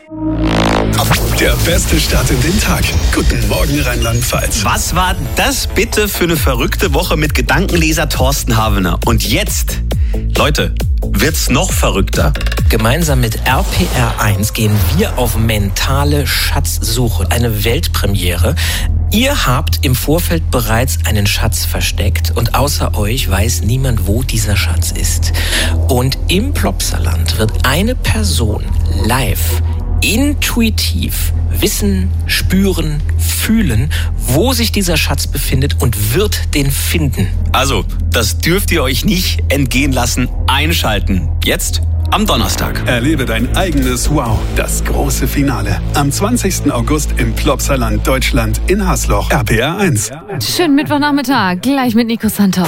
Der beste Start in den Tag. Guten Morgen, Rheinland-Pfalz. Was war das bitte für eine verrückte Woche mit Gedankenleser Thorsten Havener? Und jetzt, Leute, wird's noch verrückter. Gemeinsam mit RPR1 gehen wir auf mentale Schatzsuche. Eine Weltpremiere. Ihr habt im Vorfeld bereits einen Schatz versteckt und außer euch weiß niemand, wo dieser Schatz ist. Und im Plopsaland wird eine Person live intuitiv wissen, spüren, fühlen, wo sich dieser Schatz befindet und wird den finden. Also, das dürft ihr euch nicht entgehen lassen. Einschalten. Jetzt am Donnerstag. Erlebe dein eigenes Wow, das große Finale. Am 20. August im Plopsaland Deutschland in Hasloch. RPR1. Schönen Mittwochnachmittag, gleich mit Nico Santos.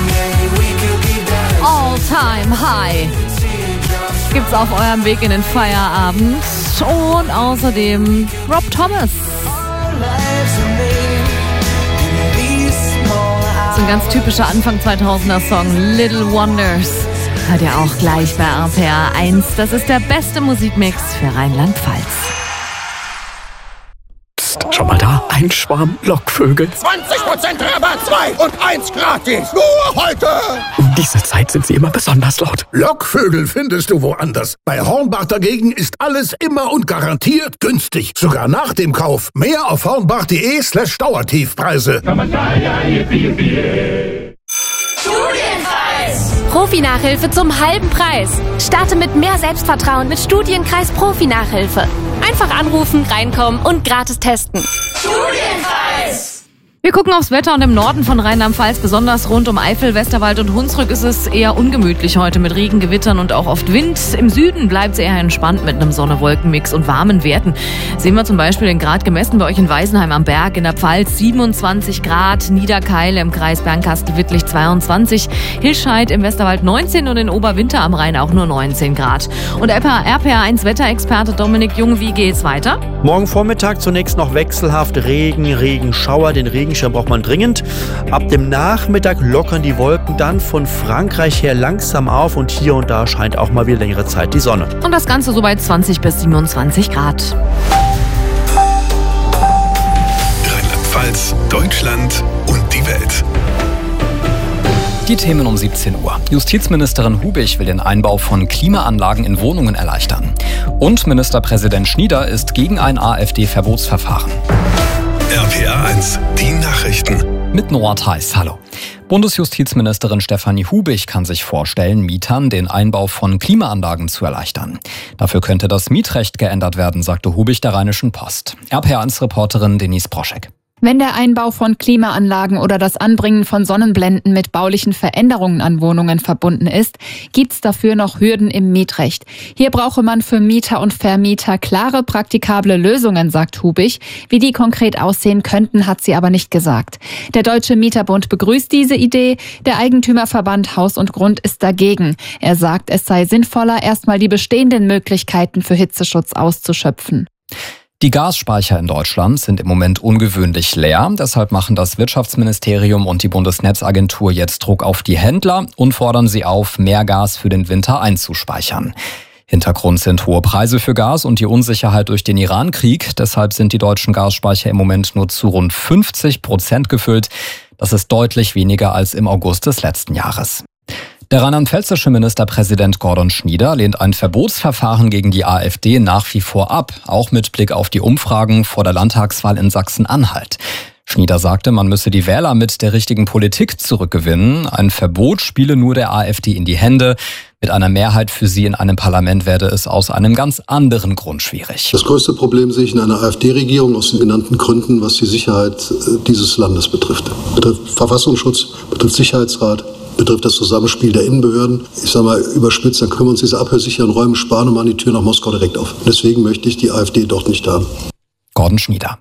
All Time High gibt's auf eurem Weg in den Feierabend. Und außerdem Rob Thomas. So ein ganz typischer Anfang 2000er Song, Little Wonders. Hört ihr auch gleich bei RPR1. Das ist der beste Musikmix für Rheinland-Pfalz. Psst, schon mal da? Ein Schwarm Lockvögel. 20% Rabatt, 2 und 1 gratis. Nur heute. Um diese Zeit sind sie immer besonders laut. Lockvögel findest du woanders. Bei Hornbach dagegen ist alles immer und garantiert günstig. Sogar nach dem Kauf. Mehr auf hornbach.de/Dauertiefpreise. Profi-Nachhilfe zum halben Preis. Starte mit mehr Selbstvertrauen mit Studienkreis Profi-Nachhilfe. Einfach anrufen, reinkommen und gratis testen. Studienkreis! Wir gucken aufs Wetter und im Norden von Rheinland-Pfalz, besonders rund um Eifel, Westerwald und Hunsrück, ist es eher ungemütlich heute mit Regen, Gewittern und auch oft Wind. Im Süden bleibt es eher entspannt mit einem Sonne-Wolken-Mix und warmen Werten. Sehen wir zum Beispiel den Grad gemessen bei euch in Weisenheim am Berg, in der Pfalz 27 Grad, Niederkeil im Kreis Bernkastel-Wittlich 22, Hilscheid im Westerwald 19 und in Oberwinter am Rhein auch nur 19 Grad. Und RPR1 Wetterexperte Dominik Jung, wie geht's weiter? Morgen Vormittag zunächst noch wechselhaft Regenschauer. Den Regenschirm braucht man dringend. Ab dem Nachmittag lockern die Wolken dann von Frankreich her langsam auf und hier und da scheint auch mal wieder längere Zeit die Sonne. Und das Ganze so bei 20 bis 27 Grad. Rheinland-Pfalz, Deutschland und die Welt. Die Themen um 17 Uhr. Justizministerin Hubich will den Einbau von Klimaanlagen in Wohnungen erleichtern. Und Ministerpräsident Schnieder ist gegen ein AfD-Verbotsverfahren. RPR1, die Nachrichten. Mit Noah Theis, hallo. Bundesjustizministerin Stefanie Hubich kann sich vorstellen, Mietern den Einbau von Klimaanlagen zu erleichtern. Dafür könnte das Mietrecht geändert werden, sagte Hubich der Rheinischen Post. RPR1-Reporterin Denise Broschek. Wenn der Einbau von Klimaanlagen oder das Anbringen von Sonnenblenden mit baulichen Veränderungen an Wohnungen verbunden ist, gibt's dafür noch Hürden im Mietrecht. Hier brauche man für Mieter und Vermieter klare, praktikable Lösungen, sagt Hubich. Wie die konkret aussehen könnten, hat sie aber nicht gesagt. Der Deutsche Mieterbund begrüßt diese Idee. Der Eigentümerverband Haus und Grund ist dagegen. Er sagt, es sei sinnvoller, erstmal die bestehenden Möglichkeiten für Hitzeschutz auszuschöpfen. Die Gasspeicher in Deutschland sind im Moment ungewöhnlich leer. Deshalb machen das Wirtschaftsministerium und die Bundesnetzagentur jetzt Druck auf die Händler und fordern sie auf, mehr Gas für den Winter einzuspeichern. Hintergrund sind hohe Preise für Gas und die Unsicherheit durch den Irankrieg. Deshalb sind die deutschen Gasspeicher im Moment nur zu rund 50% gefüllt. Das ist deutlich weniger als im August des letzten Jahres. Der rheinland-pfälzische Ministerpräsident Gordon Schnieder lehnt ein Verbotsverfahren gegen die AfD nach wie vor ab, auch mit Blick auf die Umfragen vor der Landtagswahl in Sachsen-Anhalt. Schnieder sagte, man müsse die Wähler mit der richtigen Politik zurückgewinnen. Ein Verbot spiele nur der AfD in die Hände. Mit einer Mehrheit für sie in einem Parlament werde es aus einem ganz anderen Grund schwierig. Das größte Problem sehe ich in einer AfD-Regierung aus den genannten Gründen, was die Sicherheit dieses Landes betrifft. Betrifft Verfassungsschutz, betrifft Sicherheitsrat, betrifft das Zusammenspiel der Innenbehörden. Ich sage mal überspitzt, dann können wir uns diese abhörsicheren Räume sparen und machen die Tür nach Moskau direkt auf. Deswegen möchte ich die AfD dort nicht haben. Gordon Schnieder.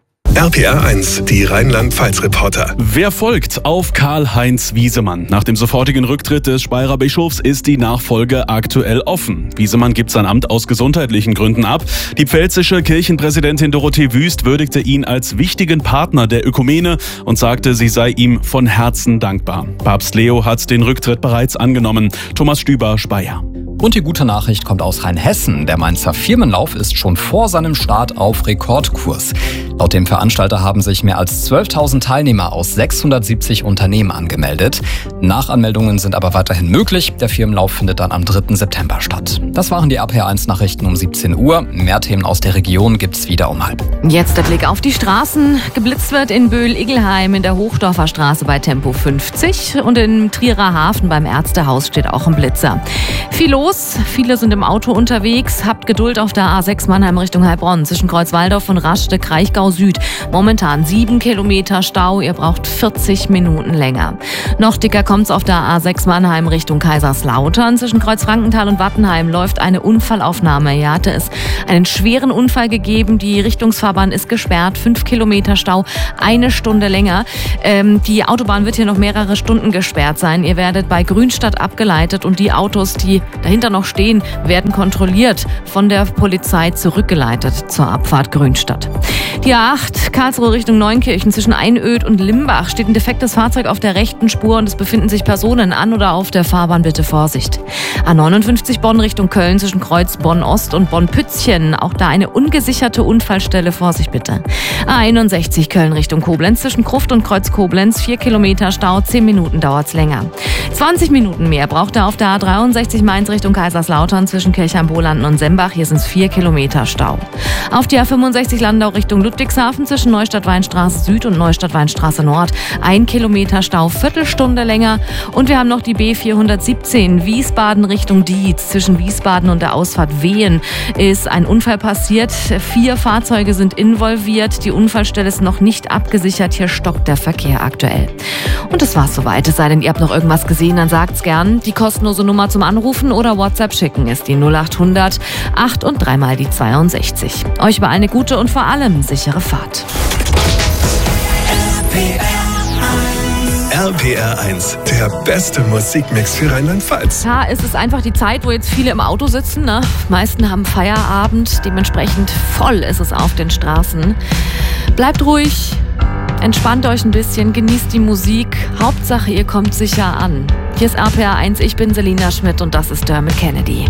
RPR1, die Rheinland-Pfalz-Reporter. Wer folgt auf Karl-Heinz Wiesemann? Nach dem sofortigen Rücktritt des Speyerer Bischofs ist die Nachfolge aktuell offen. Wiesemann gibt sein Amt aus gesundheitlichen Gründen ab. Die pfälzische Kirchenpräsidentin Dorothee Wüst würdigte ihn als wichtigen Partner der Ökumene und sagte, sie sei ihm von Herzen dankbar. Papst Leo hat den Rücktritt bereits angenommen. Thomas Stüber, Speyer. Und die gute Nachricht kommt aus Rheinhessen. Der Mainzer Firmenlauf ist schon vor seinem Start auf Rekordkurs. Laut dem Veranstalter haben sich mehr als 12.000 Teilnehmer aus 670 Unternehmen angemeldet. Nachanmeldungen sind aber weiterhin möglich. Der Firmenlauf findet dann am 3. September statt. Das waren die RPR1-Nachrichten um 17 Uhr. Mehr Themen aus der Region gibt's wieder um 12:30. Jetzt der Blick auf die Straßen. Geblitzt wird in Böhl-Igelheim in der Hochdorfer Straße bei Tempo 50 und im Trierer Hafen beim Ärztehaus steht auch ein Blitzer. Viel los, viele sind im Auto unterwegs. Habt Geduld auf der A6 Mannheim Richtung Heilbronn zwischen Kreuzwaldorf und Raschde, Kraichgau Süd. Momentan 7 Kilometer Stau, ihr braucht 40 Minuten länger. Noch dicker kommt's auf der A6 Mannheim Richtung Kaiserslautern. Zwischen Kreuzfrankenthal und Wattenheim läuft eine Unfallaufnahme. Hier hatte es einen schweren Unfall gegeben. Die Richtungsfahrbahn ist gesperrt. 5 Kilometer Stau, 1 Stunde länger. Die Autobahn wird hier noch mehrere Stunden gesperrt sein. Ihr werdet bei Grünstadt abgeleitet und die Autos, die dahinter noch stehen, werden kontrolliert, von der Polizei zurückgeleitet zur Abfahrt Grünstadt. Die A8 Karlsruhe Richtung Neunkirchen zwischen Einöd und Limbach steht ein defektes Fahrzeug auf der rechten Spur und es befinden sich Personen an oder auf der Fahrbahn. Bitte Vorsicht. A59 Bonn Richtung Köln zwischen Kreuz Bonn-Ost und Bonn-Pützchen. Auch da eine ungesicherte Unfallstelle. Vorsicht bitte. A61 Köln Richtung Koblenz zwischen Gruft und Kreuz Koblenz. 4 Kilometer Stau, 10 Minuten dauert's länger. 20 Minuten mehr braucht er auf der A63 Mainz Richtung Kaiserslautern zwischen Kirchheim-Bolanden und Sembach. Hier sind es 4 Kilometer Stau. Auf die A65 Landau Richtung Ludwigshafen zwischen Neustadt-Weinstraße Süd und Neustadt-Weinstraße Nord. 1 Kilometer Stau, Viertelstunde länger. Und wir haben noch die B417 Wiesbaden Richtung Dietz. Zwischen Wiesbaden und der Ausfahrt Wehen ist ein Unfall passiert. 4 Fahrzeuge sind involviert. Die Unfallstelle ist noch nicht abgesichert. Hier stockt der Verkehr aktuell. Und das war's soweit. Es sei denn, ihr habt noch irgendwas gesehen, dann sagt's gern. Die kostenlose Nummer zum Anrufen oder WhatsApp schicken ist die 0800 8 und 3 mal die 62. Euch über eine gute und vor allem sichere Fahrt. RPR1, der beste Musikmix für Rheinland-Pfalz. Ja, es ist einfach die Zeit, wo jetzt viele im Auto sitzen. Ne? Die meisten haben Feierabend, dementsprechend voll ist es auf den Straßen. Bleibt ruhig, entspannt euch ein bisschen, genießt die Musik. Hauptsache, ihr kommt sicher an. Hier ist RPR1, ich bin Selina Schmidt und das ist Dermot Kennedy.